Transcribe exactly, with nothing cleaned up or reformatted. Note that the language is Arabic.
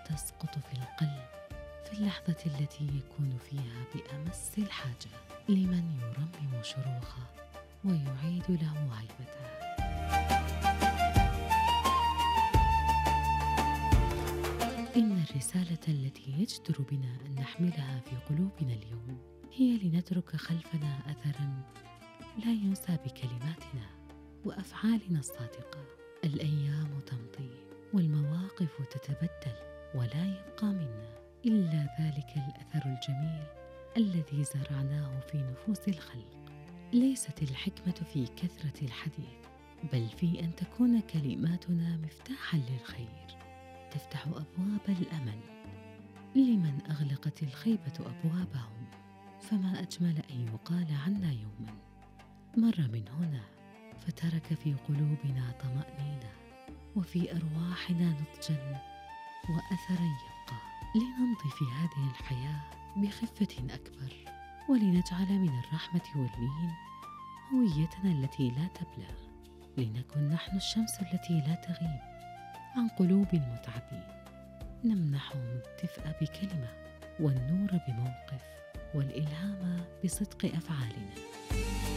تسقط في القلب في اللحظة التي يكون فيها بأمس الحاجة لمن يرمم شروخه ويعيد له هيبته. إن الرسالة التي يجدر بنا أن نحملها في قلوبنا اليوم هي لنترك خلفنا أثراً لا ينسى بكلماتنا وأفعالنا الصادقة. الأيام تمضي والمواقف تتبدل، ولا يبقى منا إلا ذلك الأثر الجميل الذي زرعناه في نفوس الخلق. ليست الحكمة في كثرة الحديث، بل في أن تكون كلماتنا مفتاحاً للخير، تفتح أبواب الأمل لمن أغلقت الخيبة أبوابهم. فما أجمل أن يقال عنا يوماً مر من هنا فترك في قلوبنا طمأنينة وفي أرواحنا نضجاً وأثراً يبقى، لنمضي في هذه الحياة بخفة أكبر، ولنجعل من الرحمة واللين هويتنا التي لا تبلى، لنكن نحن الشمس التي لا تغيب عن قلوب المتعبين، نمنحهم الدفء بكلمة والنور بموقف والإلهام بصدق أفعالنا.